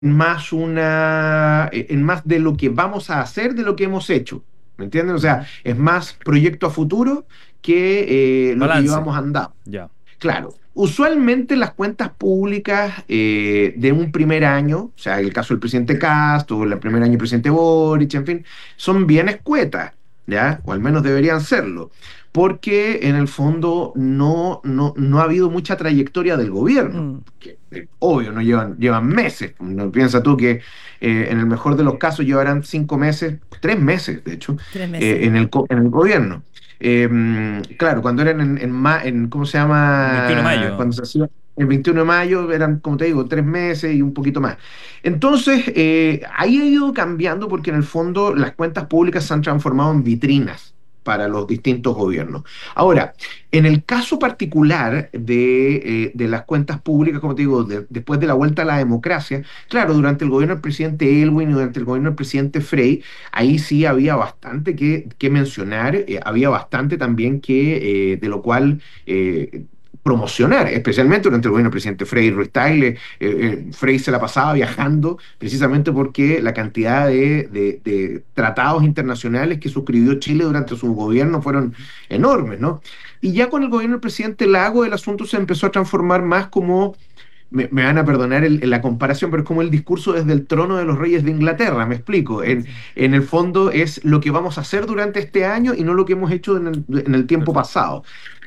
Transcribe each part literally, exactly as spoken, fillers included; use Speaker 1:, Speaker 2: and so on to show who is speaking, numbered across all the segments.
Speaker 1: más una, en más de lo que vamos a hacer de lo que hemos hecho. ¿Me entienden? O sea,
Speaker 2: Ujú.
Speaker 1: es más proyecto a futuro que eh, lo que
Speaker 2: Balance.
Speaker 1: llevamos andado.
Speaker 2: Ya.
Speaker 1: Claro, usualmente las cuentas públicas eh, de un primer año, o sea, el caso del presidente Castro, o el primer año del presidente Boric, en fin, son bien escuetas, ¿ya? O al menos deberían serlo, porque en el fondo no, no, no ha habido mucha trayectoria del gobierno,
Speaker 2: Mm.
Speaker 1: que eh, obvio, no llevan, llevan meses. No piensa tú que eh, en el mejor de los casos llevarán cinco meses, tres meses, de hecho,
Speaker 2: Tres
Speaker 1: eh,
Speaker 2: meses.
Speaker 1: en el, co- en el gobierno. Eh, claro, cuando eran en, en, ma- en- ¿cómo se
Speaker 2: veintiuno de
Speaker 1: llama?
Speaker 2: mayo.
Speaker 1: Cuando se hacía el veintiuno de mayo, eran, como te digo, tres meses y un poquito más. Entonces, eh, ahí ha ido cambiando porque en el fondo las cuentas públicas se han transformado en vitrinas para los distintos gobiernos. Ahora, en el caso particular de, eh, de las cuentas públicas, como te digo, de- después de la vuelta a la democracia, claro, durante el gobierno del presidente Elwin y durante el gobierno del presidente Frey, ahí sí había bastante que, que mencionar, eh, había bastante también que, eh, de lo cual eh, promocionar, especialmente durante el gobierno del presidente Frei Ruiz Tagle. Eh, eh, Frei se la pasaba viajando precisamente porque la cantidad de, de, de tratados internacionales que suscribió Chile durante su gobierno fueron enormes, ¿no? Y ya con el gobierno del presidente Lago el asunto se empezó a transformar más como me, me, van a perdonar el, la comparación, pero es como el discurso desde el trono de los reyes de Inglaterra, me explico. En,
Speaker 2: Sí.
Speaker 1: en el fondo es lo que vamos a hacer durante este año y no lo que hemos hecho en el, en el tiempo
Speaker 2: Perfecto.
Speaker 1: pasado.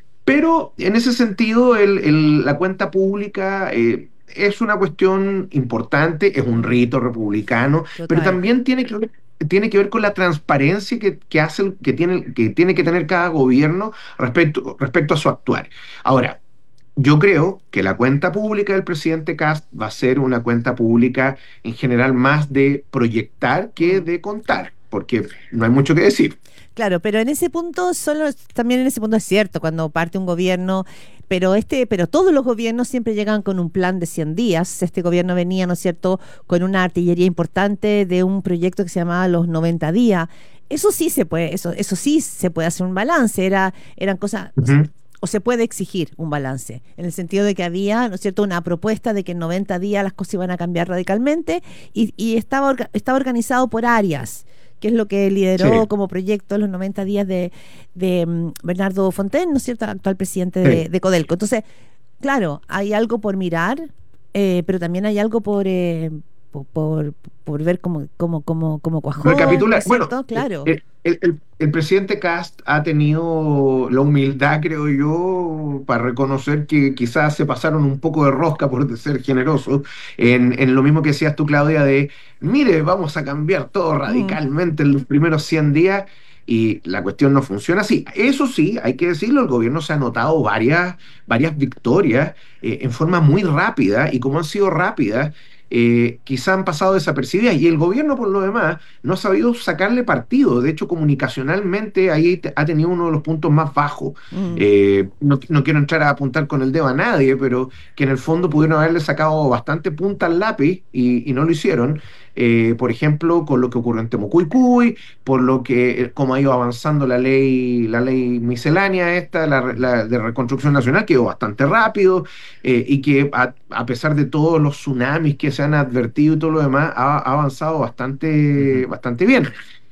Speaker 1: Pero en ese sentido, el, el, la cuenta pública eh, es una cuestión importante, es un
Speaker 2: Mm.
Speaker 1: rito republicano, pero
Speaker 2: Total.
Speaker 1: también tiene que ver, tiene que ver con la transparencia que, que, hace, que, tiene, que tiene que tener cada gobierno respecto, respecto a su actuar. Ahora, yo creo que la cuenta pública del presidente Cast va a ser una cuenta pública en general más de proyectar que
Speaker 2: Mm.
Speaker 1: de contar, porque no hay mucho que decir.
Speaker 2: Claro, pero en ese punto, solo también en ese punto es cierto, cuando parte un gobierno, pero este, pero todos los gobiernos siempre llegan con un plan de cien días. Este gobierno venía, ¿no es cierto?, con una artillería importante de un proyecto que se llamaba los noventa días. Eso sí se puede, eso, eso sí se puede hacer un balance, era, eran cosas,
Speaker 1: Uh -huh.
Speaker 2: o se puede exigir un balance, en el sentido de que había, ¿no es cierto?, una propuesta de que en noventa días las cosas iban a cambiar radicalmente y, y estaba, orga- estaba organizado por áreas, que es lo que lideró
Speaker 1: Sí,
Speaker 2: como proyecto los noventa días de, de mm, Bernardo Fontaine, ¿no es cierto?, actual presidente de,
Speaker 1: sí.
Speaker 2: de Codelco. Entonces, claro, hay algo por mirar, eh, pero también hay algo por, eh, po- por, por ver cómo, cómo, cómo, cómo cuajó, ¿no
Speaker 1: Recapitular.
Speaker 2: es
Speaker 1: Bueno,
Speaker 2: cierto?
Speaker 1: el,
Speaker 2: Claro.
Speaker 1: el- el- el presidente Cast ha tenido la humildad, creo yo, para reconocer que quizás se pasaron un poco de rosca, por ser generosos, en, en lo mismo que decías tú, Claudia, de, mire, vamos a cambiar todo
Speaker 2: Mm,
Speaker 1: radicalmente en los primeros cien días. Y la cuestión no funciona así. Eso sí, hay que decirlo, el gobierno se ha notado varias, varias victorias eh, en forma muy rápida, y como han sido rápidas, eh, quizá han pasado desapercibidas, y el gobierno por lo demás no ha sabido sacarle partido. De hecho, comunicacionalmente ahí te- ha tenido uno de los puntos más bajos.
Speaker 2: mm,
Speaker 1: Eh, no, no quiero entrar a apuntar con el dedo a nadie, pero que en el fondo pudieron haberle sacado bastante punta al lápiz y, y no lo hicieron. Eh, por ejemplo, con lo que ocurrió en Temucuicui, por lo que, eh, como ha ido avanzando la ley, la ley miscelánea esta, la, la de reconstrucción nacional, que ido bastante rápido, eh, y que a, a pesar de todos los tsunamis que se han advertido y todo lo demás, ha, ha avanzado bastante,
Speaker 2: ujú.
Speaker 1: bastante bien.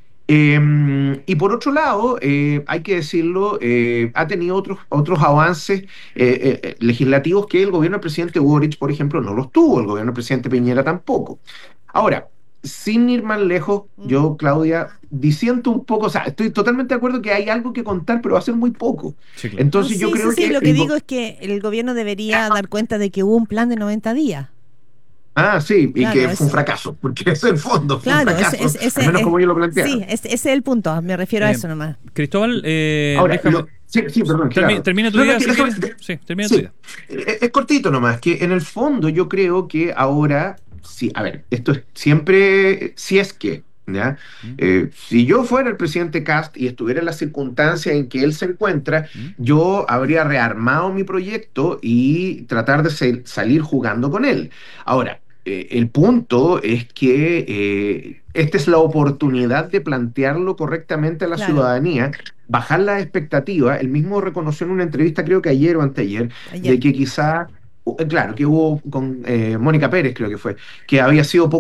Speaker 1: Eh, y por otro lado, eh, hay que decirlo, eh, ha tenido otros, otros avances eh, eh, legislativos que el gobierno del presidente Boric, por ejemplo, no los tuvo, el gobierno del presidente Piñera tampoco. Ahora, sin ir más lejos,
Speaker 2: Mm.
Speaker 1: yo, Claudia, disiento un poco, o sea, estoy totalmente de acuerdo que hay algo que contar, pero va a ser muy poco.
Speaker 2: Sí, claro. No,
Speaker 1: Entonces yo
Speaker 2: sí, sí,
Speaker 1: creo
Speaker 2: sí.
Speaker 1: que
Speaker 2: Lo que
Speaker 1: el,
Speaker 2: digo es que el gobierno debería dar cuenta de que hubo un plan de noventa días.
Speaker 1: ah, sí, y
Speaker 2: Claro,
Speaker 1: que fue un
Speaker 2: es,
Speaker 1: fracaso, porque ese es el fondo, fue un
Speaker 2: claro, ese,
Speaker 1: fracaso,
Speaker 2: ese,
Speaker 1: al menos
Speaker 2: ese es,
Speaker 1: como ellos lo
Speaker 2: sí,
Speaker 1: plantearon.
Speaker 2: ese, ese es el punto. Me refiero a
Speaker 3: Eh,
Speaker 2: eso nomás.
Speaker 3: Cristóbal, eh,
Speaker 1: Ahora,
Speaker 3: déjame.
Speaker 1: lo, sí, sí, perdón,
Speaker 3: termi-
Speaker 1: Gerardo.
Speaker 3: termina tu
Speaker 1: No, no,
Speaker 3: idea
Speaker 1: que
Speaker 3: si
Speaker 1: déjame-
Speaker 3: quieres.
Speaker 1: de-
Speaker 3: Sí, termina tu
Speaker 1: sí,
Speaker 3: idea.
Speaker 1: es, es cortito nomás, que en el fondo yo creo que ahora, sí, a ver, esto es siempre, si es que, ¿ya?
Speaker 3: ¿Mm?
Speaker 1: Eh, si yo fuera el presidente Cast y estuviera en la circunstancia en que él se encuentra,
Speaker 3: ¿Mm?
Speaker 1: yo habría rearmado mi proyecto y tratar de se- salir jugando con él. Ahora, eh, el punto es que eh, esta es la oportunidad de plantearlo correctamente a la
Speaker 2: Claro,
Speaker 1: ciudadanía, bajar las expectativas. Él mismo reconoció en una entrevista, creo que ayer o anteayer, de
Speaker 2: ayer.
Speaker 1: que quizá claro, que hubo con eh, Mónica Pérez, creo que fue, que había sido